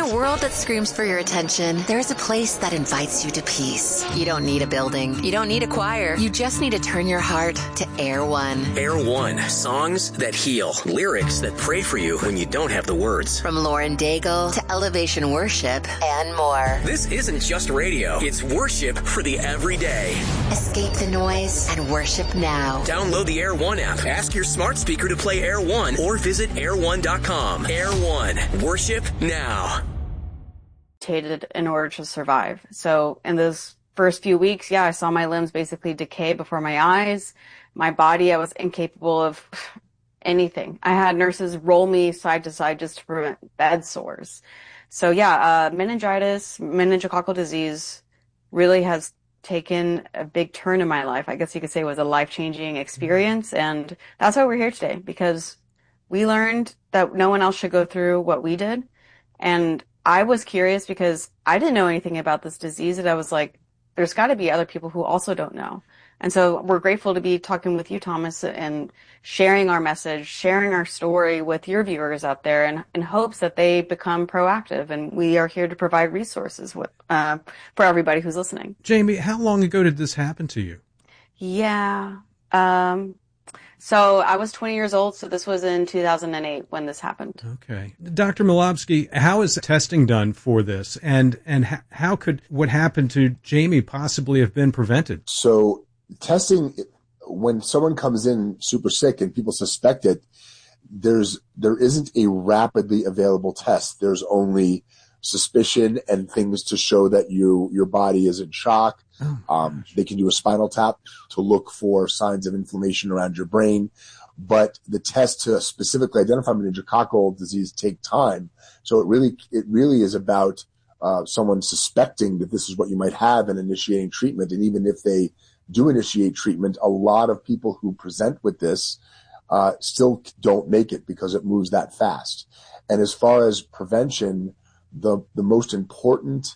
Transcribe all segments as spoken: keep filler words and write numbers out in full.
a world that screams for your attention, there's a place that invites you to peace. You don't need a building. You don't need a choir. You just need to turn your heart to Air One. Air One. Songs that heal. Lyrics that pray for you when you don't have the words. From Lauren Daigle to Elevation Worship and more. This isn't just radio. It's worship for the everyday. Escape the noise and worship now. Download the Air One app. Ask your smart speaker to play Air One or visit air one dot com. Air One. Worship now. In order to survive. So in those first few weeks, yeah, I saw my limbs basically decay before my eyes. My body, I was incapable of anything. I had nurses roll me side to side just to prevent bed sores. So yeah, uh, meningitis, meningococcal disease really has taken a big turn in my life. I guess you could say it was a life-changing experience. And that's why we're here today, because we learned that no one else should go through what we did. And I was curious because I didn't know anything about this disease, and I was like, there's got to be other people who also don't know. And so we're grateful to be talking with you, Thomas, and sharing our message, sharing our story with your viewers out there, and in hopes that they become proactive. And we are here to provide resources with, uh, for everybody who's listening. Jamie, how long ago did this happen to you? Yeah. Um, So I was twenty years old, so this was in two thousand eight when this happened. Okay. Doctor Milowski, how is testing done for this? And and how could what happened to Jamie possibly have been prevented? So testing, when someone comes in super sick and people suspect it, there's there isn't a rapidly available test. There's only suspicion and things to show that you your body is in shock. Oh, um, they can do a spinal tap to look for signs of inflammation around your brain, but the test to specifically identify meningococcal disease take time. So it really it really is about uh, someone suspecting that this is what you might have and initiating treatment. And even if they do initiate treatment, a lot of people who present with this uh, still don't make it because it moves that fast. And as far as prevention, the the most important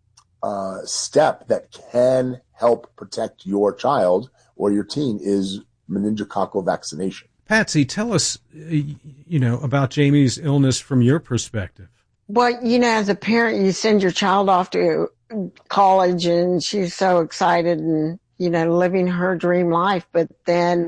uh, step that can help protect your child or your teen is meningococcal vaccination. Patsy, tell us, you know, about Jamie's illness from your perspective. Well, you know, as a parent, you send your child off to college and she's so excited and, you know, living her dream life. But then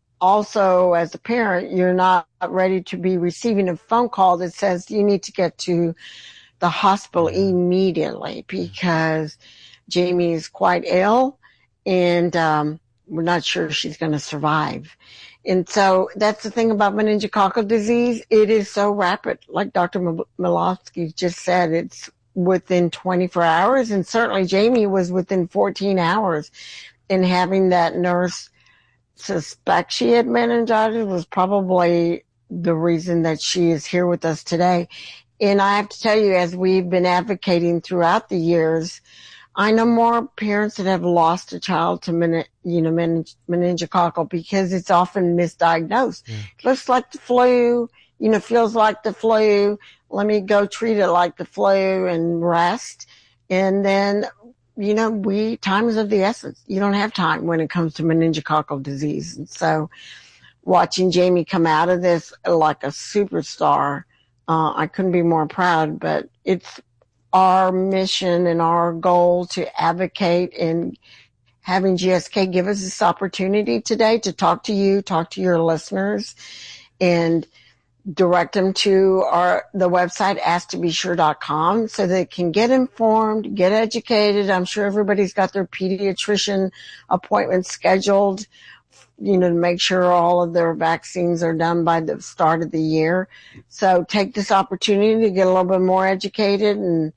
also as a parent, you're not ready to be receiving a phone call that says you need to get to the hospital immediately because Jamie is quite ill and um, we're not sure she's going to survive. And so that's the thing about meningococcal disease. It is so rapid. Like Doctor Milowski just said, it's within twenty-four hours. And certainly Jamie was within fourteen hours. And having that nurse suspect she had meningitis was probably the reason that she is here with us today. And I have to tell you, as we've been advocating throughout the years, I know more parents that have lost a child to men, you know, mening, meningococcal because it's often misdiagnosed. Yeah. Looks like the flu, you know, feels like the flu. Let me go treat it like the flu and rest. And then, you know, we, time is of the essence. You don't have time when it comes to meningococcal disease. And so watching Jamie come out of this like a superstar, Uh, I couldn't be more proud, but it's our mission and our goal to advocate, and having G S K give us this opportunity today to talk to you, talk to your listeners, and direct them to our the website ask to be sure dot com so they can get informed, get educated. I'm sure everybody's got their pediatrician appointments scheduled, you know, to make sure all of their vaccines are done by the start of the year. So take this opportunity to get a little bit more educated. And,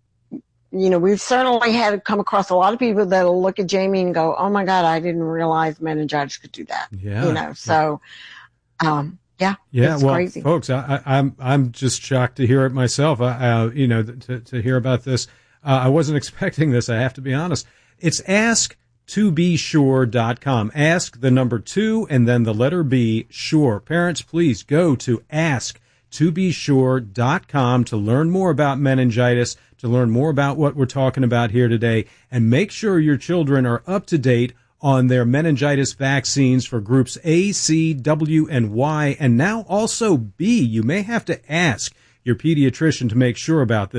you know, we've certainly had come across a lot of people that'll look at Jamie and go, oh my God, I didn't realize meningitis could do that. Yeah. You know, so, um, yeah, yeah, it's well, crazy. Folks, I, I, I'm, I'm just shocked to hear it myself. I, uh, you know, to, to hear about this. Uh, I wasn't expecting this. I have to be honest. It's ask to be sure dot com. Ask the number two and then the letter B, sure. Parents, please go to ask to be sure dot com to learn more about meningitis, to learn more about what we're talking about here today, and make sure your children are up to date on their meningitis vaccines for groups A, C, W, and Y, and now also B. You may have to ask your pediatrician to make sure about this.